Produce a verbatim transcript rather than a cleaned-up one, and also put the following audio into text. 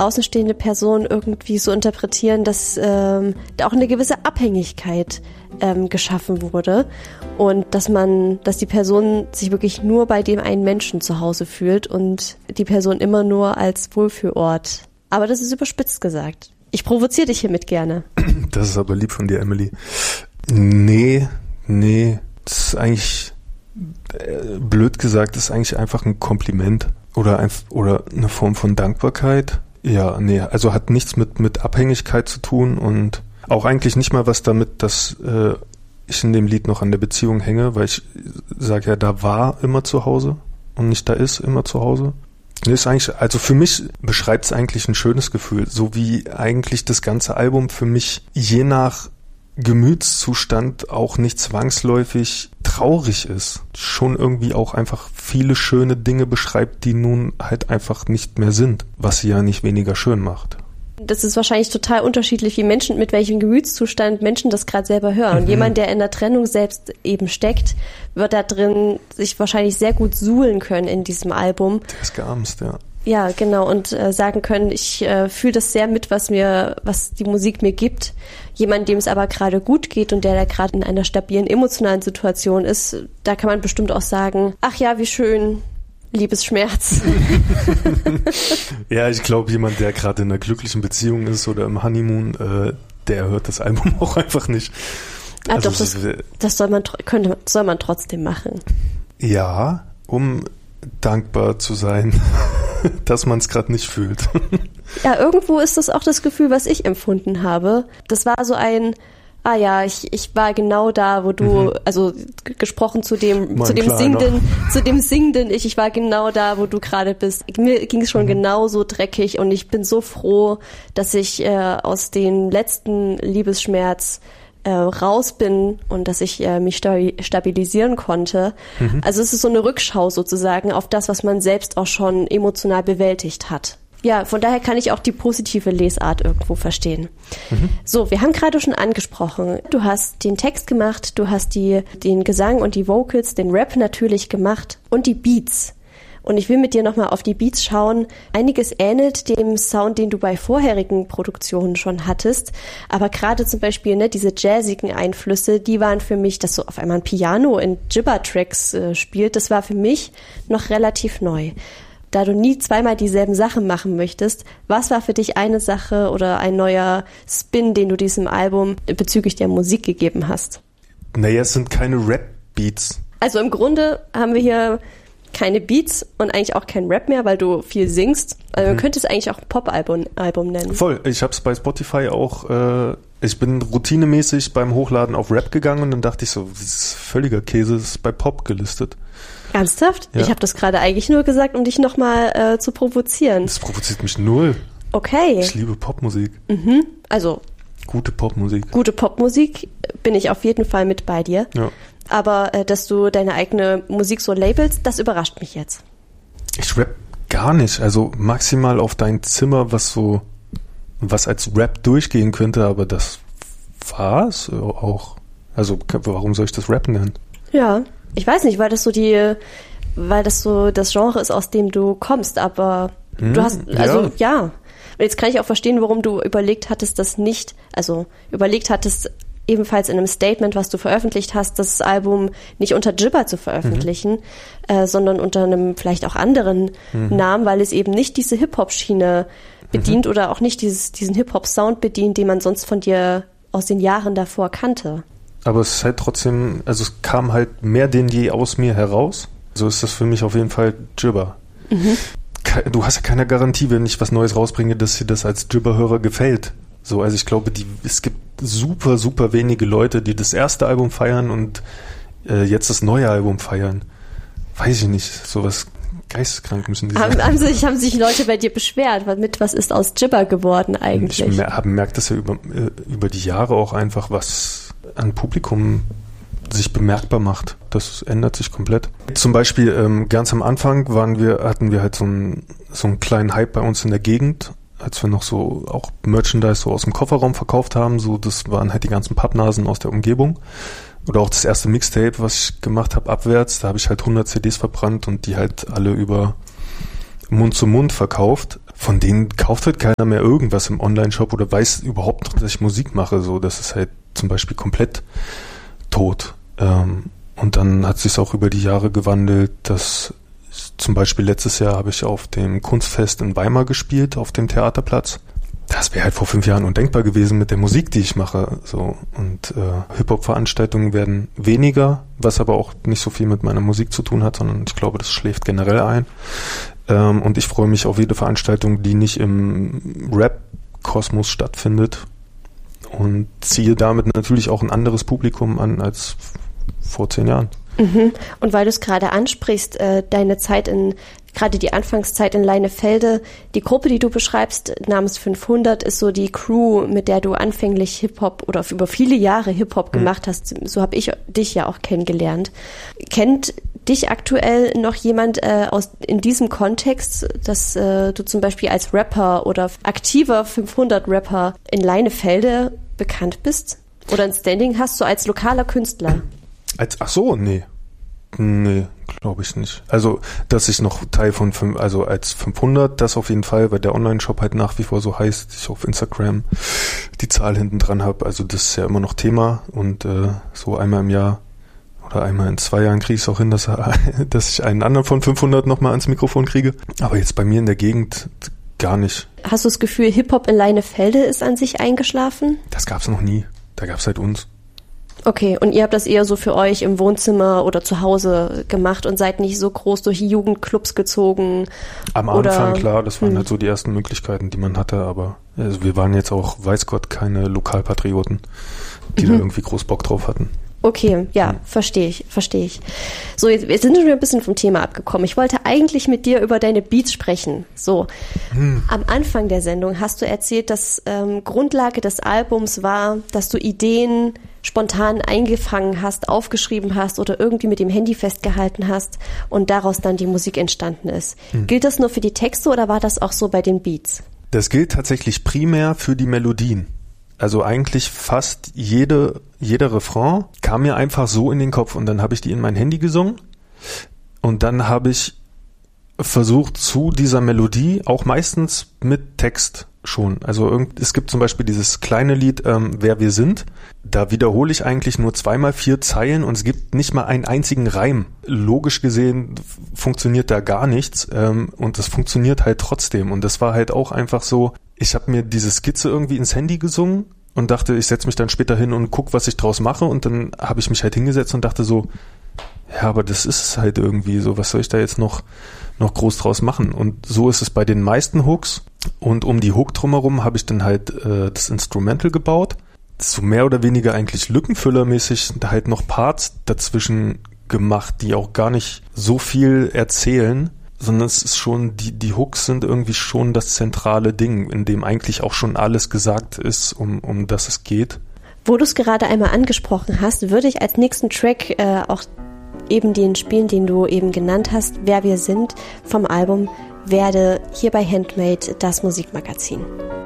außenstehende Person irgendwie so interpretieren, dass ähm, da auch eine gewisse Abhängigkeit ähm, geschaffen wurde und dass man, dass die Person sich wirklich nur bei dem einen Menschen zu Hause fühlt und die Person immer nur als Wohlfühlort. Aber das ist überspitzt gesagt. Ich provoziere dich hiermit gerne. Das ist aber lieb von dir, Emily. Nee, nee, das ist eigentlich, äh, blöd gesagt, das ist eigentlich einfach ein Kompliment oder ein, oder eine Form von Dankbarkeit. Ja, nee, also hat nichts mit, mit Abhängigkeit zu tun und auch eigentlich nicht mal was damit, dass äh, ich in dem Lied noch an der Beziehung hänge, weil ich sage ja, da war immer zu Hause und nicht da ist immer zu Hause. Das ist eigentlich, also für mich beschreibt es eigentlich ein schönes Gefühl, so wie eigentlich das ganze Album für mich je nach Gemütszustand auch nicht zwangsläufig traurig ist. Schon irgendwie auch einfach viele schöne Dinge beschreibt, die nun halt einfach nicht mehr sind, was sie ja nicht weniger schön macht. Das ist wahrscheinlich total unterschiedlich, wie Menschen, mit welchem Gemütszustand Menschen das gerade selber hören. Und mhm. jemand, der in der Trennung selbst eben steckt, wird da drin sich wahrscheinlich sehr gut suhlen können in diesem Album. Der ist geamst, ja. Ja, genau, und äh, sagen können, ich äh, fühle das sehr mit, was mir, was die Musik mir gibt. Jemand, dem es aber gerade gut geht und der da gerade in einer stabilen emotionalen Situation ist, da kann man bestimmt auch sagen, ach ja, wie schön, Liebesschmerz. Ja, ich glaube, jemand, der gerade in einer glücklichen Beziehung ist oder im Honeymoon, äh, der hört das Album auch einfach nicht. Ah, also, doch, das, das soll man, könnte, soll man trotzdem machen. Ja, um dankbar zu sein, dass man es gerade nicht fühlt. Ja, irgendwo ist das auch das Gefühl, was ich empfunden habe. Das war so ein, ah ja, ich, ich war genau da, wo du, mhm. also gesprochen zu dem, zu dem singenden, zu dem singenden Ich, ich war genau da, wo du gerade bist. Mir ging es schon mhm. genauso dreckig und ich bin so froh, dass ich äh, aus dem letzten Liebesschmerz äh, raus bin und dass ich äh, mich stabi- stabilisieren konnte. Mhm. Also es ist so eine Rückschau sozusagen auf das, was man selbst auch schon emotional bewältigt hat. Ja, von daher kann ich auch die positive Lesart irgendwo verstehen. Mhm. So, wir haben gerade schon angesprochen, du hast den Text gemacht, du hast die, den Gesang und die Vocals, den Rap natürlich gemacht und die Beats. Und ich will mit dir nochmal auf die Beats schauen. Einiges ähnelt dem Sound, den du bei vorherigen Produktionen schon hattest. Aber gerade zum Beispiel ne, diese jazzigen Einflüsse, die waren für mich, dass so auf einmal ein Piano in Jibber-Tracks äh, spielt, das war für mich noch relativ neu. Da du nie zweimal dieselben Sachen machen möchtest, was war für dich eine Sache oder ein neuer Spin, den du diesem Album bezüglich der Musik gegeben hast? Naja, es sind keine Rap-Beats. Also im Grunde haben wir hier keine Beats und eigentlich auch kein Rap mehr, weil du viel singst. Also man mhm. könnte es eigentlich auch ein Pop-Album Album nennen. Voll, ich habe es bei Spotify auch, äh, ich bin routinemäßig beim Hochladen auf Rap gegangen und dann dachte ich so, das ist völliger Käse, das ist bei Pop gelistet. Ernsthaft? Ja. Ich habe das gerade eigentlich nur gesagt, um dich nochmal äh, zu provozieren. Das provoziert mich null. Okay. Ich liebe Popmusik. Mhm. Also gute Popmusik. Gute Popmusik bin ich auf jeden Fall mit bei dir. Ja. Aber äh, dass du deine eigene Musik so labelst, das überrascht mich jetzt. Ich rap gar nicht. Also maximal auf dein Zimmer, was so, was als Rap durchgehen könnte, aber das war's auch. Also warum soll ich das Rap nennen? Ja. Ich weiß nicht, weil das so die, weil das so das Genre ist, aus dem du kommst, aber hm, du hast, also ja. ja. Und jetzt kann ich auch verstehen, warum du überlegt hattest, das nicht, also überlegt hattest, ebenfalls in einem Statement, was du veröffentlicht hast, das Album nicht unter Jibber zu veröffentlichen, mhm. äh, sondern unter einem vielleicht auch anderen mhm. Namen, weil es eben nicht diese Hip-Hop-Schiene bedient mhm. oder auch nicht dieses, diesen Hip-Hop-Sound bedient, den man sonst von dir aus den Jahren davor kannte. Aber es ist halt trotzdem, also es kam halt mehr denn je aus mir heraus. So ist das für mich auf jeden Fall Jibber. Mhm. Du hast ja keine Garantie, wenn ich was Neues rausbringe, dass dir das als Jibber-Hörer gefällt. So, also ich glaube, die, es gibt super, super wenige Leute, die das erste Album feiern und äh, jetzt das neue Album feiern. Weiß ich nicht, sowas geisteskrank müssen die haben, sein. Haben sich, haben sich Leute bei dir beschwert, mit was ist aus Jibber geworden eigentlich? Ich mer- merke das ja über, äh, über die Jahre auch einfach, was an Publikum sich bemerkbar macht. Das ändert sich komplett. Zum Beispiel ähm, ganz am Anfang waren wir, hatten wir halt so einen, so einen kleinen Hype bei uns in der Gegend, als wir noch so auch Merchandise so aus dem Kofferraum verkauft haben. So, das waren halt die ganzen Pappnasen aus der Umgebung. Oder auch das erste Mixtape, was ich gemacht habe, abwärts. Da habe ich halt hundert C Ds verbrannt und die halt alle über Mund zu Mund verkauft. von denen kauft halt keiner mehr irgendwas im Online-Shop oder weiß überhaupt noch, dass ich Musik mache. So, das ist halt zum Beispiel komplett tot. Ähm, und dann hat sich auch über die Jahre gewandelt, dass zum Beispiel letztes Jahr habe ich auf dem Kunstfest in Weimar gespielt, auf dem Theaterplatz. Das wäre halt vor fünf Jahren undenkbar gewesen mit der Musik, die ich mache. So, und äh, Hip-Hop-Veranstaltungen werden weniger, was aber auch nicht so viel mit meiner Musik zu tun hat, sondern ich glaube, das schläft generell ein. Ähm, und ich freue mich auf jede Veranstaltung, die nicht im Rap-Kosmos stattfindet und ziehe damit natürlich auch ein anderes Publikum an als vor zehn Jahren. Mhm. Und weil du es gerade ansprichst, äh, deine Zeit in, gerade die Anfangszeit in Leinefelde, die Gruppe, die du beschreibst, namens fünfhundert, ist so die Crew, mit der du anfänglich Hip-Hop oder über viele Jahre Hip-Hop mhm. gemacht hast. So habe ich dich ja auch kennengelernt. Kennt dich aktuell noch jemand äh, aus in diesem Kontext, dass äh, du zum Beispiel als Rapper oder aktiver fünfhundert-Rapper in Leinefelde bekannt bist? Oder ein Standing hast, so als lokaler Künstler? Als, ach so, nee. Nee, glaube ich nicht. Also, dass ich noch Teil von, fünf, also als fünfhundert, das auf jeden Fall, weil der Online-Shop halt nach wie vor so heißt, ich auf Instagram die Zahl hinten dran habe. Also, das ist ja immer noch Thema und äh, so einmal im Jahr oder einmal in zwei Jahren kriege ich es auch hin, dass, dass ich einen anderen von fünfhundert nochmal ans Mikrofon kriege. Aber jetzt bei mir in der Gegend gar nicht. Hast du das Gefühl, Hip-Hop in Leinefelde ist an sich eingeschlafen? Das gab's noch nie. Da gab's halt uns. Okay, und ihr habt das eher so für euch im Wohnzimmer oder zu Hause gemacht und seid nicht so groß durch die Jugendclubs gezogen? Am oder, Anfang, klar, das waren hm. halt so die ersten Möglichkeiten, die man hatte, aber also wir waren jetzt auch, weiß Gott, keine Lokalpatrioten, die mhm. da irgendwie groß Bock drauf hatten. Okay, ja, mhm. verstehe ich, verstehe ich. So, jetzt, jetzt sind wir ein bisschen vom Thema abgekommen. Ich wollte eigentlich mit dir über deine Beats sprechen. So, mhm. am Anfang der Sendung hast du erzählt, dass ähm, Grundlage des Albums war, dass du Ideen spontan eingefangen hast, aufgeschrieben hast oder irgendwie mit dem Handy festgehalten hast und daraus dann die Musik entstanden ist. Mhm. Gilt das nur für die Texte oder war das auch so bei den Beats? Das gilt tatsächlich primär für die Melodien. Also eigentlich fast jede, jeder Refrain kam mir einfach so in den Kopf und dann habe ich die in mein Handy gesungen und dann habe ich versucht zu dieser Melodie, auch meistens mit Text schon. Also irgend, es gibt zum Beispiel dieses kleine Lied ähm, Wer wir sind. Da wiederhole ich eigentlich nur zweimal vier Zeilen und es gibt nicht mal einen einzigen Reim. Logisch gesehen funktioniert da gar nichts ähm, und das funktioniert halt trotzdem. Und das war halt auch einfach so, ich habe mir diese Skizze irgendwie ins Handy gesungen und dachte, ich setze mich dann später hin und guck, was ich draus mache. Und dann habe ich mich halt hingesetzt und dachte so, ja, aber das ist halt irgendwie so, was soll ich da jetzt noch noch groß draus machen? Und so ist es bei den meisten Hooks. Und um die Hook drumherum habe ich dann halt äh, das Instrumental gebaut. So mehr oder weniger eigentlich lückenfüllermäßig halt noch Parts dazwischen gemacht, die auch gar nicht so viel erzählen, sondern es ist schon, die, die Hooks sind irgendwie schon das zentrale Ding, in dem eigentlich auch schon alles gesagt ist, um, um das es geht. Wo du es gerade einmal angesprochen hast, würde ich als nächsten Track äh, auch eben den spielen, den du eben genannt hast, Wer wir sind, vom Album Werde, hier bei Handmade, das Musikmagazin.